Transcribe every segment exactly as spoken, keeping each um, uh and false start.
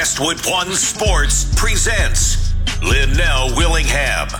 Westwood One Sports presents Linnell Willingham.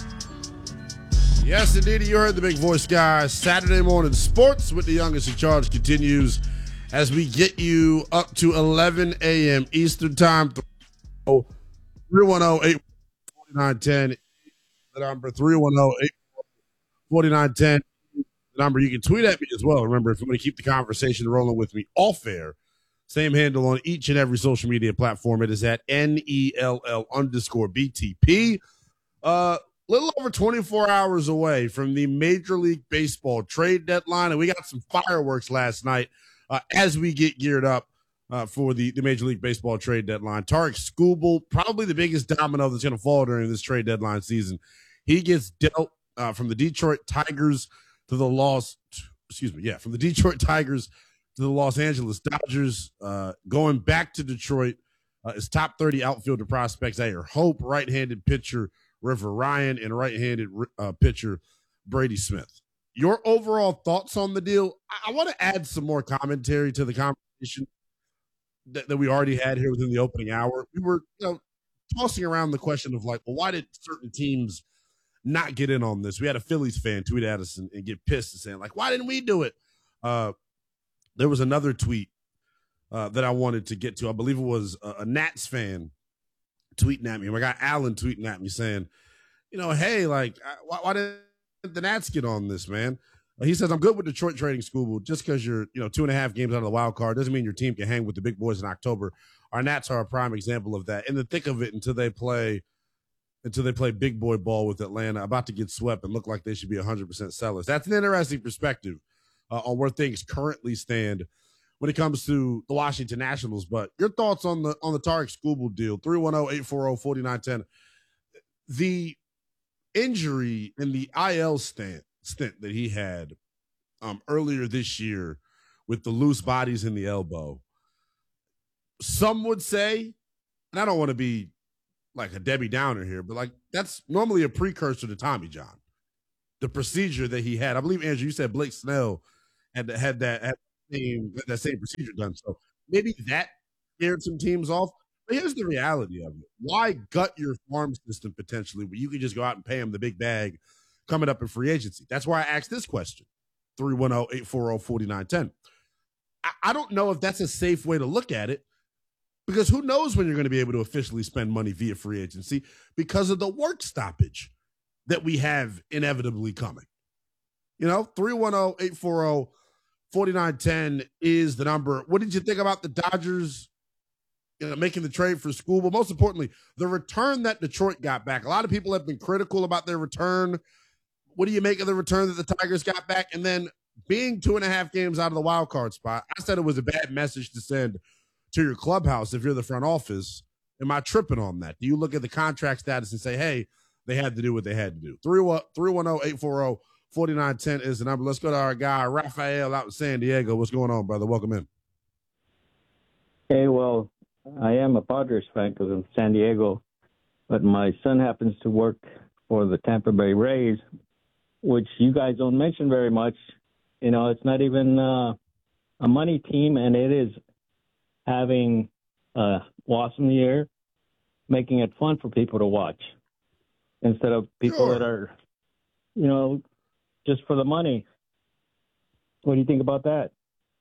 Yes, indeed, you heard the big voice, guys. Saturday morning sports with the youngest in charge continues as we get you up to eleven a.m. Eastern time. three one zero, eight four nine, one zero one zero. The number three one zero, eight four nine, one zero one zero. The number you can tweet at me as well. Remember, if you want to keep the conversation rolling with me off air, same handle on each and every social media platform. It is at N E L L underscore B T P. Uh, little over twenty-four hours away from the Major League Baseball trade deadline, and we got some fireworks last night uh, as we get geared up uh, for the, the Major League Baseball trade deadline. Tarik Skubal, probably the biggest domino that's going to fall during this trade deadline season. He gets dealt uh, from the Detroit Tigers to the Los, excuse me, yeah, from the Detroit Tigers to the Los Angeles Dodgers. Uh, going back to Detroit uh, is top thirty outfielder prospects Zaire Hope, right-handed pitcher River Ryan, and right-handed uh, pitcher Brady Smith. Your overall thoughts on the deal? I, I want to add some more commentary to the conversation that, that we already had here within the opening hour. We were, you know, tossing around the question of like, well, why did certain teams not get in on this? We had a Phillies fan tweet at us and, and get pissed and saying like, why didn't we do it? Uh, there was another tweet uh, that I wanted to get to. I believe it was a, a Nats fan tweeting at me. My guy Allen tweeting at me saying, you know, hey, like, why, why didn't the Nats get on this, man? Uh, he says, I'm good with Detroit trading Skubal. Just because you're, you know, two and a half games out of the wild card doesn't mean your team can hang with the big boys in October. Our Nats are a prime example of that. In the thick of it until they play until they play big boy ball with Atlanta, about to get swept and look like they should be one hundred percent sellers. That's an interesting perspective uh, on where things currently stand when it comes to the Washington Nationals. But your thoughts on the on the Tarik Skubal deal, three one zero, eight four zero, four nine one zero. The injury in the I L stint, stint that he had um, earlier this year with the loose bodies in the elbow, some would say, and I don't want to be like a Debbie Downer here, but like that's normally a precursor to Tommy John. The procedure that he had, I believe, Andrew, you said Blake Snell had to, had that had that same, had that same procedure done. So maybe that scared some teams off. But here's the reality of it: why gut your farm system potentially when you can just go out and pay him the big bag coming up in free agency? That's why I asked this question: three one zero, eight four zero, four nine one zero. I, I don't know if that's a safe way to look at it, because who knows when you're going to be able to officially spend money via free agency because of the work stoppage that we have inevitably coming. You know, three one zero, eight four zero, four nine one zero is the number. What did you think about the Dodgers, you know, making the trade for Skubal? Most importantly, the return that Detroit got back. A lot of people have been critical about their return. What do you make of the return that the Tigers got back? And then being two and a half games out of the wild card spot, I said it was a bad message to send to your clubhouse if you're the front office. Am I tripping on that? Do you look at the contract status and say, hey, they had to do what they had to do? three one zero, eight four zero, four nine one zero is the number. Let's go to our guy, Rafael, out in San Diego. What's going on, brother? Welcome in. Hey, well, I am a Padres fan because I'm San Diego, but my son happens to work for the Tampa Bay Rays, which you guys don't mention very much. You know, it's not even uh, a money team, and it is having an awesome year, making it fun for people to watch instead of people Sure. that are, you know, just for the money. What do you think about that?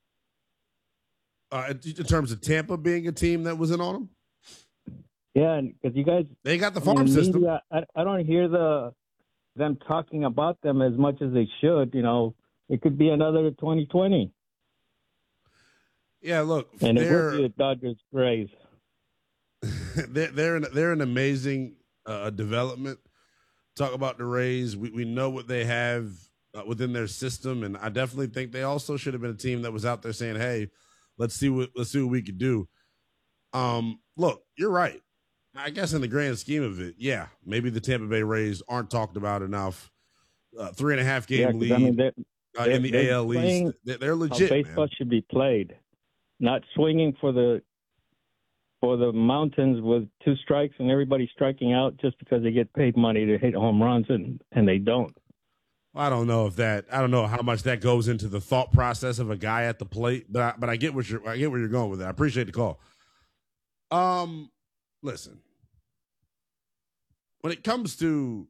Uh, in terms of Tampa being a team that was in on them? Yeah, because you guys, They got the I farm mean, system. media, I, I don't hear the them talking about them as much as they should. You know, it could be another twenty twenty. Yeah, look, And it they're, would be the Dodgers Rays. they're, they're, an, they're an amazing uh, development. Talk about the Rays. We, we know what they have uh, within their system, and I definitely think they also should have been a team that was out there saying, hey, let's see what let's see what we could do. Um, look, you're right. I guess in the grand scheme of it, yeah, maybe the Tampa Bay Rays aren't talked about enough. Uh, three and a half game Yeah, 'cause, lead I mean, they're, uh, they're, in the they're A L playing East. They're, they're how legit, baseball man. should be played, not swinging for the for the mountains with two strikes and everybody striking out just because they get paid money to hit home runs and, and they don't. I don't know if that. I don't know how much that goes into the thought process of a guy at the plate, but I, but I get what you're. I get where you're going with that. I appreciate the call. Um, listen, when it comes to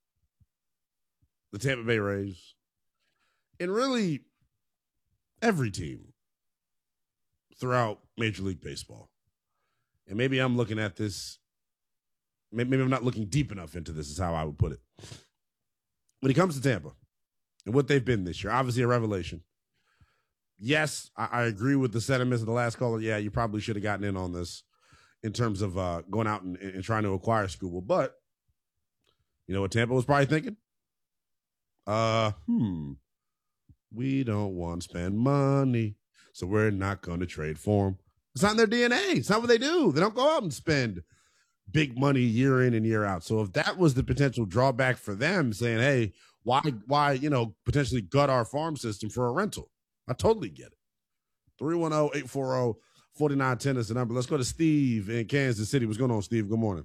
the Tampa Bay Rays, and really every team throughout Major League Baseball, and maybe I'm looking at this, maybe I'm not looking deep enough into this, is how I would put it. When it comes to Tampa and what they've been this year, obviously a revelation. Yes, I, I agree with the sentiments of the last caller. Yeah, you probably should have gotten in on this in terms of uh, going out and, and trying to acquire Skubal. But you know what Tampa was probably thinking? Uh, hmm, we don't want to spend money, so we're not going to trade for him. It's not in their D N A. It's not what they do. They don't go out and spend big money year in and year out. So if that was the potential drawback for them, saying, hey, why, why, you know, potentially gut our farm system for a rental? I totally get it. three one zero, eight four zero, four nine one zero is the number. Let's go to Steve in Kansas City. What's going on, Steve? Good morning.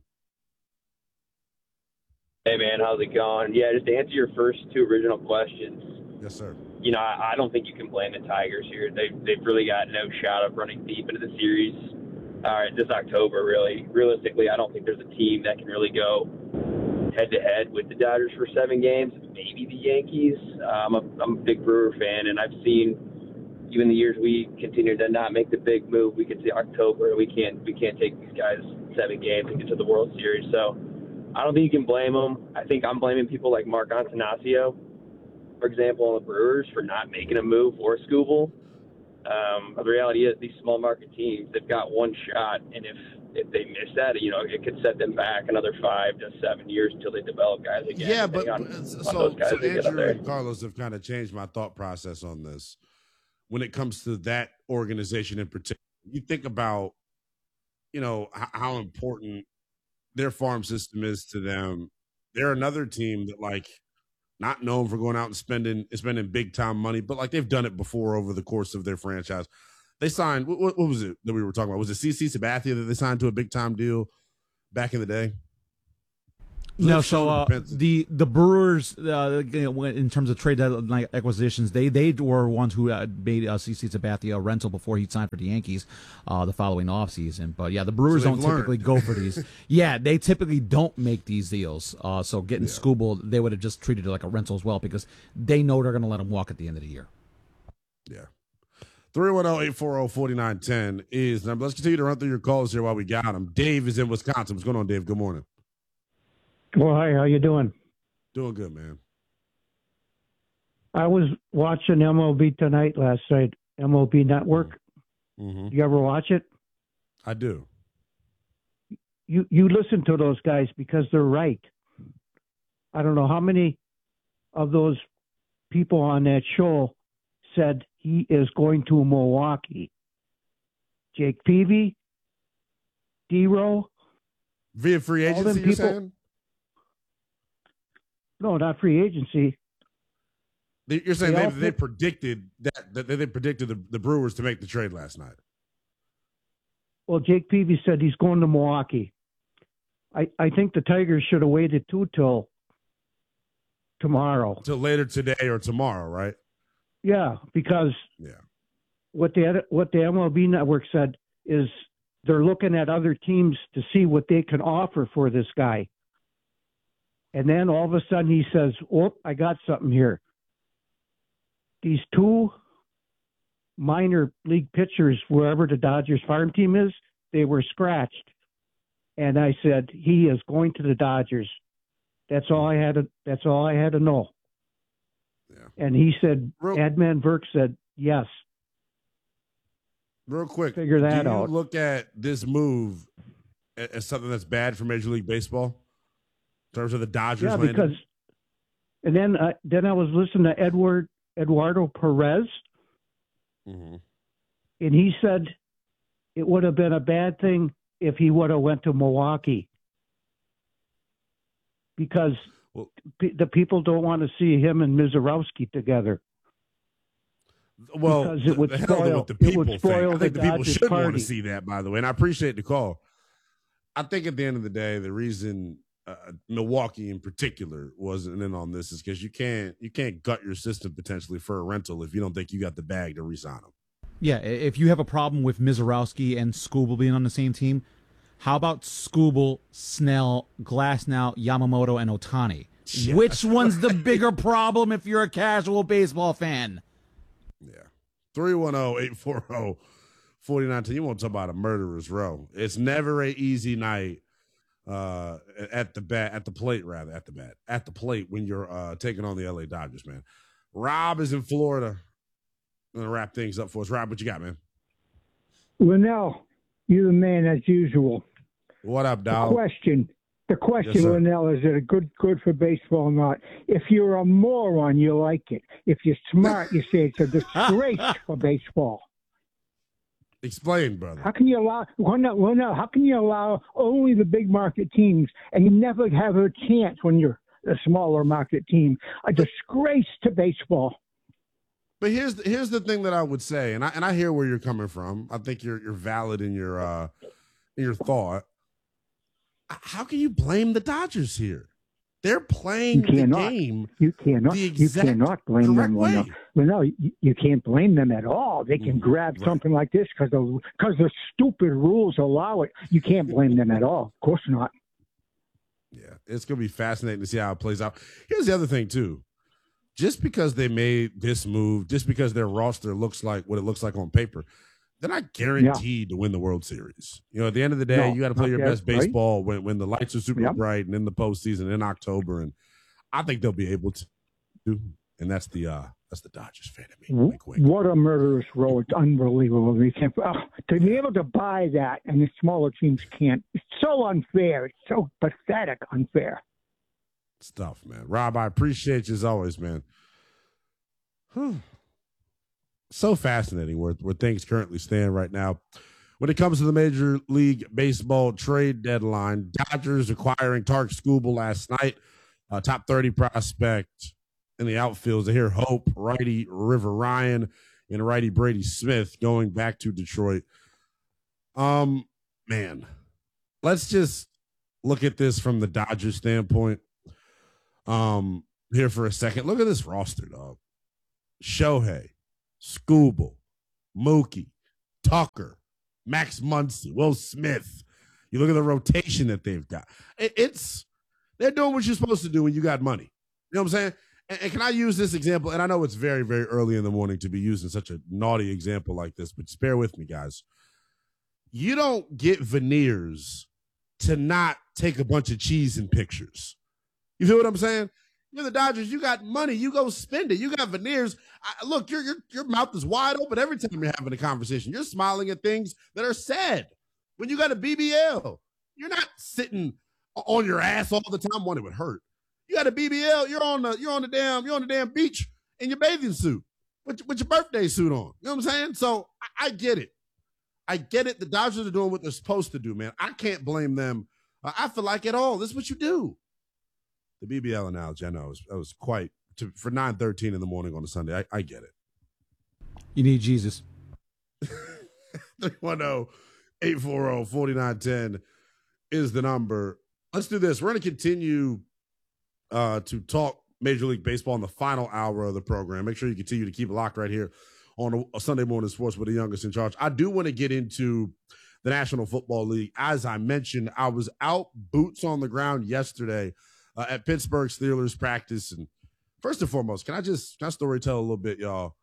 Hey, man, how's it going? Yeah, just to answer your first two original questions. Yes, sir. You know, I, I don't think you can blame the Tigers here. They, they've really got no shot of running deep into the series uh, this October, really. Realistically, I don't think there's a team that can really go head-to-head with the Dodgers for seven games. Maybe the Yankees. Uh, I'm, a, I'm a big Brewer fan, and I've seen even the years we continue to not make the big move, we get to October, we can't we can't take these guys seven games and get to the World Series. So I don't think you can blame them. I think I'm blaming people like Mark Antanasio, for example, on the Brewers for not making a move for Skubal. Um, the reality is these small market teams, they've got one shot, and if if they miss that, you know, it could set them back another five to seven years until they develop guys again. Yeah, but on, so, on so Andrew and Carlos have kind of changed my thought process on this. When it comes to that organization in particular, you think about, you know, h- how important their farm system is to them. They're another team that, like, not known for going out and spending spending big time money, but like they've done it before over the course of their franchise. They signed, what, what was it that we were talking about? Was it C C Sabathia that they signed to a big time deal back in the day? No, so uh, the the Brewers, uh, in terms of trade acquisitions, they they were ones who uh, made uh, C C Sabathia a rental before he signed for the Yankees uh, the following offseason. But yeah, the Brewers so don't learned. typically go for these. Yeah, they typically don't make these deals. Uh, so getting yeah. Skubal, they would have just treated it like a rental as well because they know they're going to let him walk at the end of the year. Yeah. three one zero, eight four zero, four nine one zero is the number. Let's continue to run through your calls here while we got them. Dave is in Wisconsin. What's going on, Dave? Good morning. Well, hi, how you doing? Doing good, man. I was watching M L B Tonight last night, M L B Network. Mm-hmm. You ever watch it? I do. You you listen to those guys because they're right. I don't know how many of those people on that show said he is going to Milwaukee. Jake Peavy, D-Row. Via free agency, you're people, saying? No, not free agency. You're saying they, they, they predicted that, that they predicted the, the Brewers to make the trade last night. Well, Jake Peavy said he's going to Milwaukee. I, I think the Tigers should have waited too till tomorrow. Till later today or tomorrow, right? Yeah, because yeah. what the what the M L B Network said is they're looking at other teams to see what they can offer for this guy. And then all of a sudden he says, oh, I got something here. These two minor league pitchers, wherever the Dodgers farm team is, they were scratched. And I said, he is going to the Dodgers. That's all I had to, that's all I had to know. Yeah. And he said, Real, Adman Verk said, yes. Real quick, figure that do you out. Look at this move as something that's bad for Major League Baseball? In terms of the Dodgers, yeah, landing? because, and then uh, then I was listening to Edward Eduardo Perez, mm-hmm. and he said it would have been a bad thing if he would have went to Milwaukee because well, p- the people don't want to see him and Mizorowski together. Well, because it would the spoil, what the people it would spoil think. I think the, the people Dodgers should party. want to see that, by the way, and I appreciate the call. I think at the end of the day, the reason uh, Milwaukee in particular wasn't in on this is because you can't you can't gut your system potentially for a rental if you don't think you got the bag to re-sign him. Yeah, if you have a problem with Mizorowski and Skubal being on the same team, How about Skubal, Snell, Glasnow, Yamamoto, and Ohtani? Yeah. Which one's the bigger problem if you're a casual baseball fan? Yeah. three one zero, eight four zero, four nine one zero. You want to talk about a murderer's row. It's never an easy night uh, at the bat, at the plate, rather, at the bat, at the plate when you're uh, taking on the L A Dodgers, man. Rob is in Florida. I'm going to wrap things up for us. Rob, what you got, man? Linnell, you're the man as usual. What up, The dog? question, the question, Yes, sir. Linnell, is it a good good for baseball or not? If you're a moron, you like it. If you're smart, you say it's a disgrace for baseball. Explain, brother. How can you allow? Well, no, well, no. How can you allow only the big market teams, and you never have a chance when you're a smaller market team? A disgrace to baseball. But here's the, here's the thing that I would say, and I and I hear where you're coming from. I think you're you're valid in your uh, in your thought. How can you blame the Dodgers here? They're playing You cannot. the game. You cannot. the You exact cannot blame correct them. way. Linnell. Well, no, you, you can't blame them at all. They can Mhm. grab Right. something like this because the because the stupid rules allow it. You can't blame them at all. Of course not. Yeah, it's going to be fascinating to see how it plays out. Here's the other thing, too. Just because they made this move, just because their roster looks like what it looks like on paper, they're not guaranteed to win the World Series. You know, at the end of the day, No, you got to play not your yet, best right? baseball when, when the lights are super Yep. bright and in the postseason in October. And I think they'll be able to do. And that's the uh, that's the Dodgers fan of me. Wink, wink. What a murderous row! It's unbelievable. You can't oh, to be able to buy that, and the smaller teams can't. It's so unfair. It's so pathetic, unfair. Stuff, man. Rob, I appreciate you as always, man. Whew. So fascinating where, where things currently stand right now. When it comes to the Major League Baseball trade deadline, Dodgers acquiring Tarek Skubal last night, uh, top thirty prospect in the outfields. I hear hope, righty River Ryan, and righty Brady Smith going back to Detroit. Um, man, let's just look at this from the Dodgers standpoint. Um, here for a second. Look at this roster, dog. Shohei, Skubal, Mookie, Tucker, Max Muncy, Will Smith. You look at the rotation that they've got. It, it's they're doing what you're supposed to do when you got money. You know what I'm saying? And, and can I use this example? And I know it's very, very early in the morning to be using such a naughty example like this, but just bear with me, guys. You don't get veneers to not take a bunch of cheese in pictures. You feel what I'm saying? You're the Dodgers. You got money. You go spend it. You got veneers. I, look, your your your mouth is wide open every time you're having a conversation. You're smiling at things that are sad. When you got a B B L, you're not sitting on your ass all the time. One, it would hurt. You got a B B L. You're on the you're on the damn you're on the damn beach in your bathing suit with, with your birthday suit on. You know what I'm saying? So I, I get it. I get it. The Dodgers are doing what they're supposed to do, man. I can't blame them. Uh, I feel like at all. This is what you do. The B B L analogy, I know, was, that was quite to, for nine thirteen in the morning on a Sunday. I, I get it. You need Jesus. three one zero, eight four zero, four nine one zero is the number. Let's do this. We're going to continue uh, to talk Major League Baseball in the final hour of the program. Make sure you continue to keep it locked right here on a, a Sunday morning sports with the youngest in charge. I do want to get into the National Football League. As I mentioned, I was out boots on the ground yesterday Uh, at Pittsburgh Steelers practice. And first and foremost, can I just can I story tell a little bit, y'all?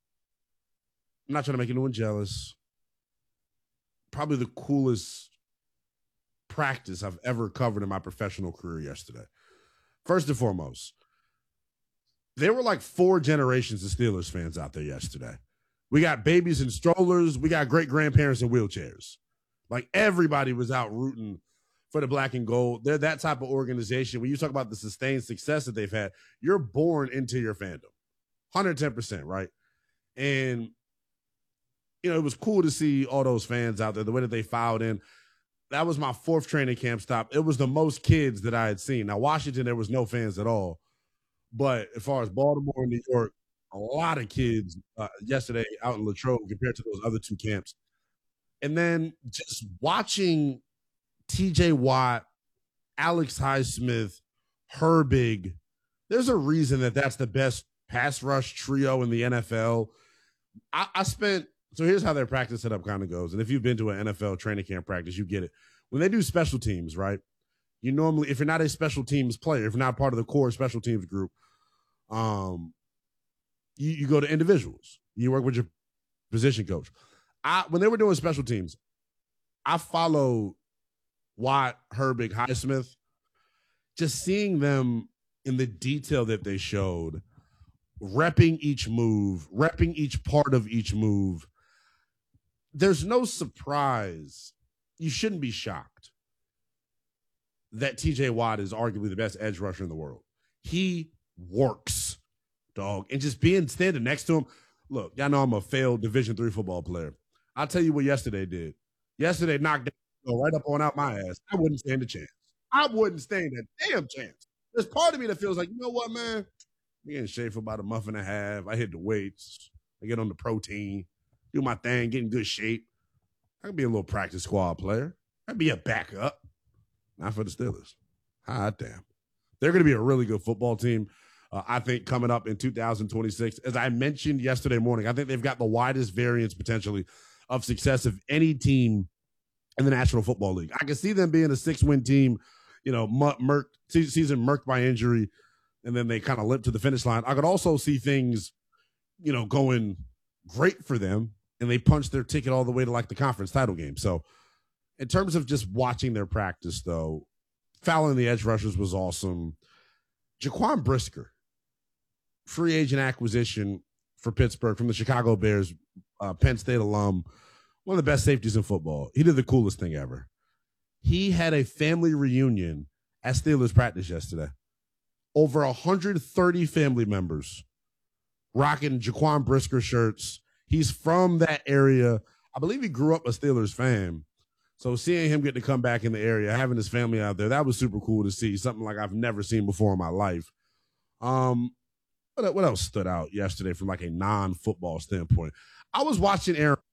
I'm not trying to make anyone jealous. Probably the coolest practice I've ever covered in my professional career yesterday. First and foremost, there were like four generations of Steelers fans out there yesterday. We got babies in strollers. We got great-grandparents in wheelchairs. Like everybody was out rooting for the black and gold. They're that type of organization. When you talk about the sustained success that they've had, you're born into your fandom. one hundred ten percent, right? And, you know, it was cool to see all those fans out there, the way that they filed in. That was my fourth training camp stop. It was the most kids that I had seen. Now, Washington, there was no fans at all. But as far as Baltimore and New York, a lot of kids uh, yesterday out in Latrobe compared to those other two camps. And then just watching T J Watt, Alex Highsmith, Herbig. There's a reason that that's the best pass rush trio in the N F L. I, I spent, so here's how their practice setup kind of goes. And if you've been to an N F L training camp practice, you get it. when they do special teams, right? You normally, if you're not a special teams player, if you're not part of the core special teams group, um, you, you go to individuals. You work with your position coach. I when they were doing special teams, I followed Watt, Herbig, Highsmith, just seeing them in the detail that they showed, repping each move, repping each part of each move. There's no surprise. You shouldn't be shocked that T J Watt is arguably the best edge rusher in the world. He works, dog. And just being standing next to him. Look, y'all know I'm a failed Division three football player. I'll tell you what yesterday did. Yesterday knocked down right up on out my ass. I wouldn't stand a chance. I wouldn't stand a damn chance. There's part of me that feels like, you know what, man? I'm getting in shape for about a month and a half. I hit the weights. I get on the protein, do my thing, get in good shape. I could be a little practice squad player. I'd be a backup. Not for the Steelers. Hot damn. They're going to be a really good football team, uh, I think, coming up in two thousand twenty-six. As I mentioned yesterday morning, I think they've got the widest variance potentially of success of any team in the National Football League. I can see them being a six-win team, you know, murked, season murked by injury, and then they kind of limp to the finish line. I could also see things, you know, going great for them, and they punch their ticket all the way to, like, the conference title game. So in terms of just watching their practice, though, fouling the edge rushers was awesome. Jaquan Brisker, free agent acquisition for Pittsburgh from the Chicago Bears, uh, Penn State alum, one of the best safeties in football. He did the coolest thing ever. He had a family reunion at Steelers practice yesterday. Over one hundred thirty family members rocking Jaquan Brisker shirts. He's from that area. I believe he grew up a Steelers fan. So seeing him get to come back in the area, having his family out there, that was super cool to see. Something like I've never seen before in my life. Um, what, what else stood out yesterday from like a non-football standpoint? I was watching Aaron